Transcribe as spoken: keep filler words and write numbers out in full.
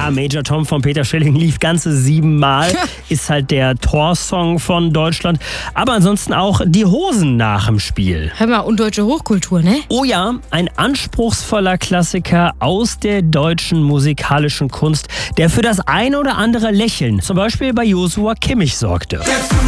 Ja, Major Tom von Peter Schilling lief ganze siebenmal. Ist halt der Torsong von Deutschland. Aber ansonsten auch die Hosen nach dem Spiel. Hör mal, und deutsche Hochkultur, ne? Oh ja, ein anspruchsvoller Klassiker aus der deutschen musikalischen Kunst, der für das ein oder andere Lächeln, zum Beispiel bei Joshua Kimmich, sorgte.